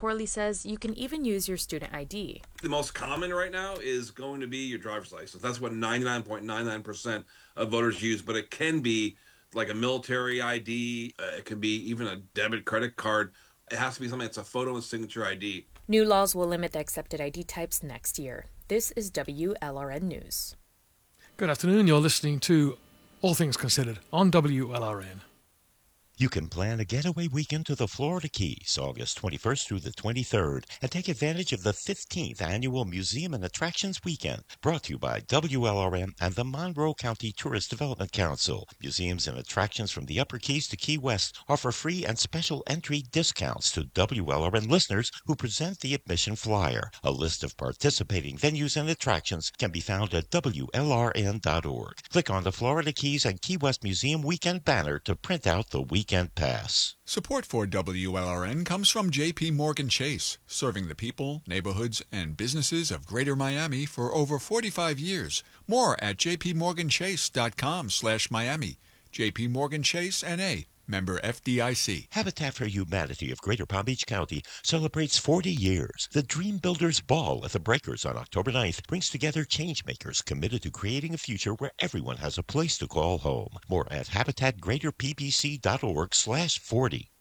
Corley says you can even use your student ID. The most common right now is going to be your driver's license. That's what 99.99% of voters use, but it can be like a military ID. It can be even a debit credit card. It has to be something that's a photo and signature ID. New laws will limit the accepted ID types next year. This is WLRN News. Good afternoon. You're listening to All Things Considered on WLRN. You can plan a getaway weekend to the Florida Keys, August 21st through the 23rd, and take advantage of the 15th Annual Museum and Attractions Weekend, brought to you by WLRN and the Monroe County Tourist Development Council. Museums and attractions from the Upper Keys to Key West offer free and special entry discounts to WLRN listeners who present the admission flyer. A list of participating venues and attractions can be found at WLRN.org. Click on the Florida Keys and Key West Museum Weekend banner to print out the weekend pass. Support for WLRN comes from J.P. Morgan Chase, serving the people, neighborhoods, and businesses of Greater Miami for over 45 years. More at jpmorganchase.com/Miami. J.P. Morgan Chase, N.A., member FDIC. Habitat for Humanity of Greater Palm Beach County celebrates 40 years. The Dream Builders Ball at the Breakers on October 9th brings together changemakers committed to creating a future where everyone has a place to call home. More at habitatgreaterpbc.org/40.